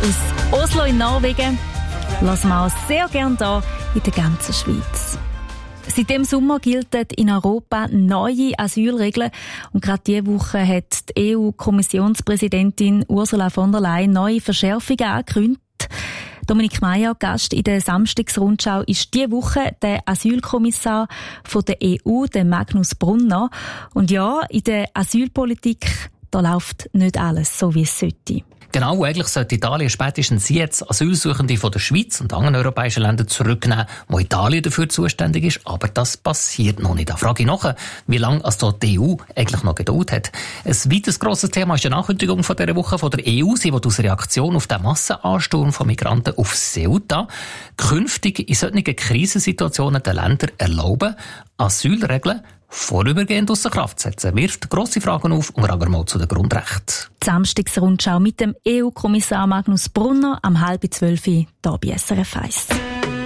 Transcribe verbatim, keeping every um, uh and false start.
aus Oslo in Norwegen lassen wir auch sehr gerne hier in der ganzen Schweiz. Seit dem Sommer gelten in Europa neue Asylregeln und gerade diese Woche hat die E U-Kommissionspräsidentin Ursula von der Leyen neue Verschärfungen angekündigt. Dominik Meier, Gast in der Samstagsrundschau, ist diese Woche der Asylkommissar von der E U, der Magnus Brunner. Und ja, in der Asylpolitik, da läuft nicht alles so, wie es sollte. Genau, eigentlich sollte Italien spätestens jetzt Asylsuchende von der Schweiz und anderen europäischen Ländern zurücknehmen, wo Italien dafür zuständig ist. Aber das passiert noch nicht. Da frage ich nach, wie lange als dort die E U eigentlich noch Geduld hat. Ein weiteres grosses Thema ist die Ankündigung von dieser Woche von der E U. Sie will aus Reaktion auf den Massenansturm von Migranten auf Ceuta künftig in solchen Krisensituationen den Ländern erlauben, Asylregeln vorübergehend ausser Kraft setzen, wirft grosse Fragen auf, unter anderem auch zu den Grundrechten. Die Samstagsrundschau mit dem E U-Kommissar Magnus Brunner am halb zwölf hier bei S R F eins.